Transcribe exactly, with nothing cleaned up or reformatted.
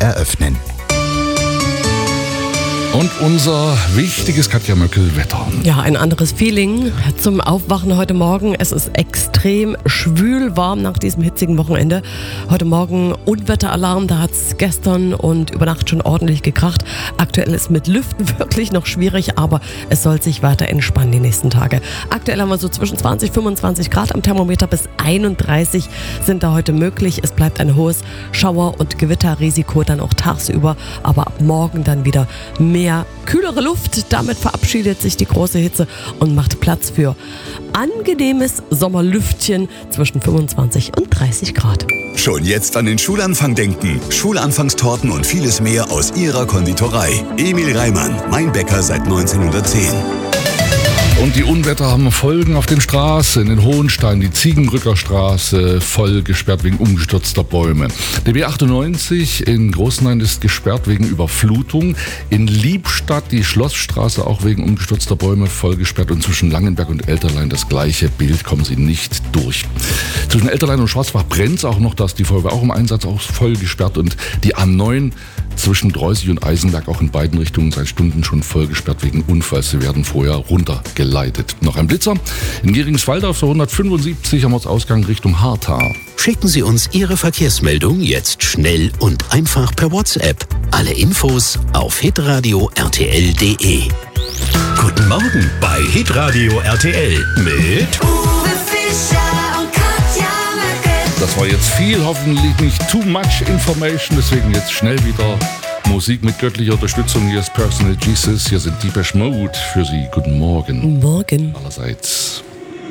eröffnen. Und unser wichtiges Katja Möckel-Wetter. Ja, ein anderes Feeling zum Aufwachen heute Morgen. Es ist extrem schwül warm nach diesem hitzigen Wochenende. Heute Morgen Unwetteralarm, da hat es gestern und über Nacht schon ordentlich gekracht. Aktuell ist mit Lüften wirklich noch schwierig, aber es soll sich weiter entspannen die nächsten Tage. Aktuell haben wir so zwischen zwanzig, fünfundzwanzig Grad am Thermometer, bis einunddreißig sind da heute möglich. Es bleibt ein hohes Schauer- und Gewitterrisiko dann auch tagsüber, aber ab morgen dann wieder mehr Mehr kühlere Luft. Damit verabschiedet sich die große Hitze und macht Platz für angenehmes Sommerlüftchen zwischen fünfundzwanzig und dreißig Grad. Schon jetzt an den Schulanfang denken. Schulanfangstorten und vieles mehr aus ihrer Konditorei. Emil Reimann, mein Bäcker seit neunzehnhundertzehn. Und die Unwetter haben Folgen auf den Straßen. In Hohenstein die Ziegenbrücker Straße voll gesperrt wegen umgestürzter Bäume. Der B achtundneunzig in Großenhain ist gesperrt wegen Überflutung. In Liebstadt die Schlossstraße auch wegen umgestürzter Bäume voll gesperrt. Und zwischen Langenberg und Elterlein das gleiche Bild, kommen sie nicht durch. Zwischen Elterlein und Schwarzbach brennt es auch noch, da ist die Feuerwehr auch im Einsatz, auch voll gesperrt. Und die A neun zwischen Dreusig und Eisenberg auch in beiden Richtungen seit Stunden schon voll gesperrt wegen Unfalls. Sie werden vorher runtergeleitet. Noch ein Blitzer. In Geringswalde auf der hundertfünfundsiebzig am Ortsausgang Richtung Hartha. Schicken Sie uns Ihre Verkehrsmeldung jetzt schnell und einfach per WhatsApp. Alle Infos auf hitradio r t l punkt d e. Guten Morgen bei Hitradio R T L mit Uwe Fischer und Katja Möckel. Das war jetzt viel, hoffentlich nicht too much information, deswegen jetzt schnell wieder Musik mit göttlicher Unterstützung. Hier ist Personal Jesus, hier sind Depeche Mode für Sie. Guten Morgen. Morgen. Allerseits.